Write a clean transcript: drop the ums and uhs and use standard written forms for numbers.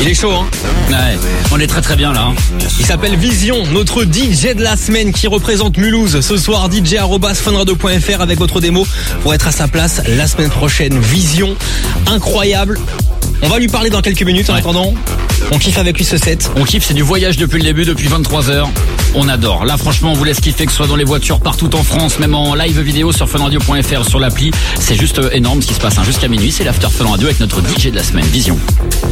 Il est chaud, hein? Ouais, on est très très bien là. Il s'appelle Vision, notre DJ de la semaine qui représente Mulhouse. Ce soir, dj@funradio.fr avec votre démo pour être à sa place la semaine prochaine. Vision, incroyable. On va lui parler dans quelques minutes. En attendant, on kiffe avec lui ce set. On kiffe, c'est du voyage depuis le début, depuis 23h. On adore. Là, franchement, on vous laisse kiffer, que ce soit dans les voitures, partout en France, même en live vidéo sur funradio.fr, sur l'appli. C'est juste énorme ce qui se passe. Jusqu'à minuit, c'est l'After Fun Radio avec notre DJ de la semaine, Vision.